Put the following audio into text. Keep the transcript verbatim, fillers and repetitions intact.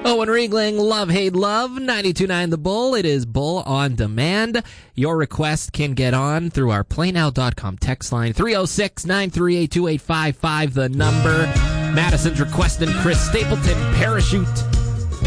Owen Riegling, Love, Hate, Love, ninety-two point nine The Bull. It is Bull on Demand. Your request can get on through our play now dot com text line, three oh six, nine three eight, two eight five five, the number. Madison's requesting Chris Stapleton, Parachute.